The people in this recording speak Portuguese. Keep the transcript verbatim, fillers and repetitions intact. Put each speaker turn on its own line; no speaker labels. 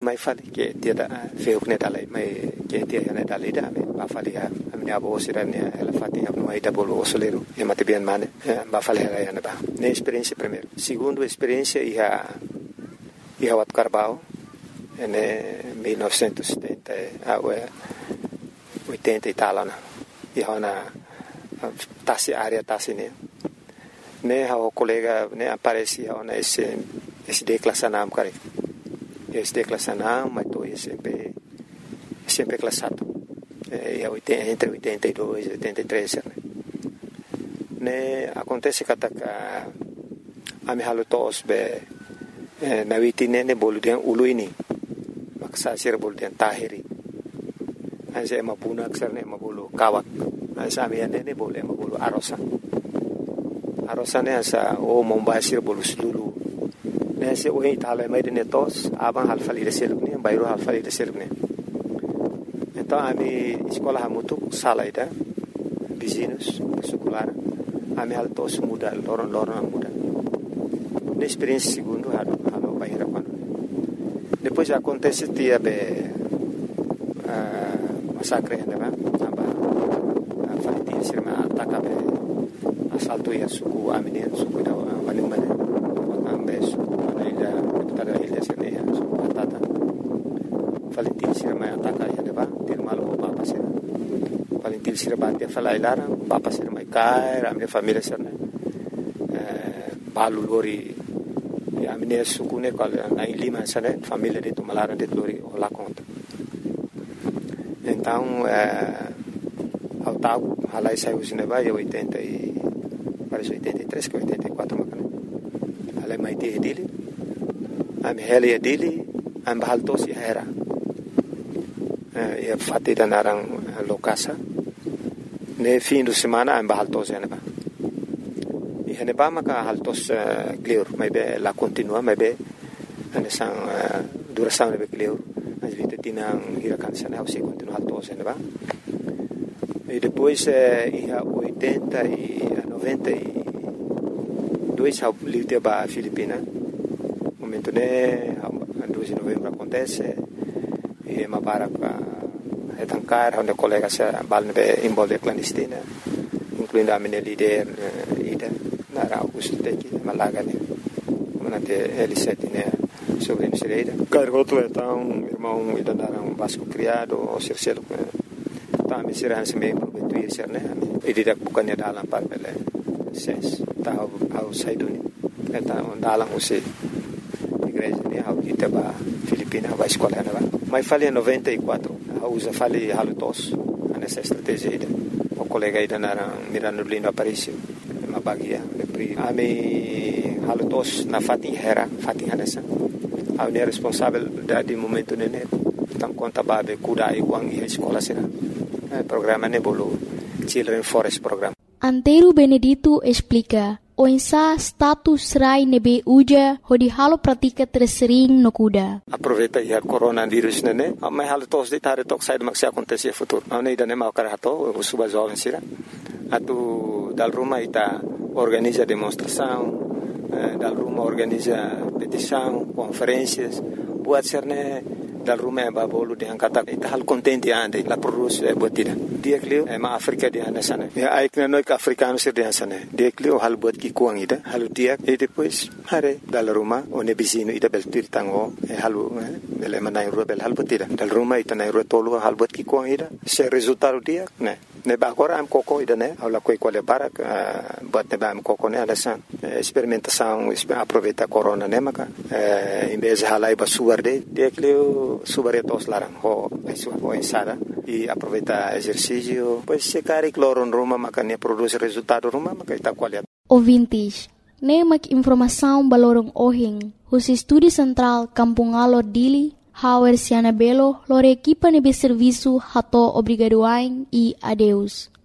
mai fali que dia da feu que nedalai mai que dia ya nedalai da me ba fali ya amni abo sira ne ela fati ya no ida bolo osoleiro e mate bien mane ba fali ya ya ba ne experiência primeiro segundo experiência ia ia wat Carbau em mil novecentos e setenta a oitenta e tal na ia na tasi área tasi ne ne o colega ne aparecia na esse esse declassanam cara esse declassanam mas tô sempre sempre classado é entre oitenta e dois e oitenta e três né ne acontece que a a me halutos be na witine ne boludian uluini maksa sir boludian tahiri asa mabuna aksar ne mabulu kawak asa me ne bolu mabulu arosa arosa ne asa o mombasir bolu sulu nesse o Itália mais de netos aban halfali de selubne bairro halfali de selubne então a minha escola ha muito sala ida vizinhos escolar a minha altos muda loron loron muda na experiência segundo ha ha bairro quando depois acontece dia be massacre né aba fali dia sirma ataca be assalto ia suku aminen suku da maling maling ambeso ida tada ilha sirneia patata Valentin sirma ataka ya deba dir malo papa sir Valentin sirba dia fala ilara papa sir mai kai ramne família sirne eh balu lori ya amine sukune kal na lima sane família de tumalara de lori ola conta então eh ao tal halai saiu sineba ya oitenta e parece oitenta e três que oitenta e quatro macane halai mai te dele am heli dili am baltos ya era ya fatida narang lokasa ne fim de semana am baltos ya neba e neba maka haltos clear mai be la continua mai be ane sang duração ne be clear as vite tinang hirakan sana se continua haltos ya neba e depois ia oitenta e noventa e dois ao livre ba Filipina momento né dois de novembro acontece e uma para é tancar onde colega se balne envolve clandestina incluindo a minha líder ida na Augusto Teki Malaga né manate L sete né sobre Nereida cargoto então irmão ida dar um vasco criado o circelo tá me será se me prometer ser né e didak bukannya dalam parpele ses tá ao saiduni então dalam usi igreja né ao kita ba Filipina ba escola né ba mas falei noventa e quatro a usa falei halutos nessa estratégia ida o colega ida na mirando lindo apareceu uma bagia de a me halutos na fatin hera fatin hanessa a ne responsável da de momento né tam conta ba be kuda e wang e escola será programa ne bolo Children Forest Program.
Antero Benedito explica o insa status rai nebe uja hodi halo pratika tersering no kuda.
Aproveita ya coronavírus nene, mas halo tos de tare tok sai maksi acontecer futuro. Ane ida ne mau karato o suba jovem sira. Atu dal Roma ita organiza demonstração, dal Roma organiza petição, conferências, buat serne dal Roma ba bolu de angkata ita hal contente ande la produce e botida. Dia klio e ma Afrika di anda sana. Ya ai kna noi ka africano sir di sana. Dia klio hal bot ki kuang ida, hal dia e depois hare dal Roma o ne bisino ida bel tir tango e halu bel manai ro bel hal botida. Dal Roma ita nai ro tolu hal bot ki kuang ida. Se resultado dia ne ne ba agora am coco ida ne ala coi quale barak bot ne ba am coco ne ala san. Experimentação aproveita corona ne maka. Em vez halai ba suarde dia klio subaretos larang ho isu ho insara e aproveita exercício pois se cari cloro em Roma makanya produz resultado Roma makaita qualidade.
Ouvintes, nemak informação balorong ohing hus estúdio central Kampung Alor Dili Hauer Siana Belo lore equipa nebe serviço hato obrigadoain e adeus.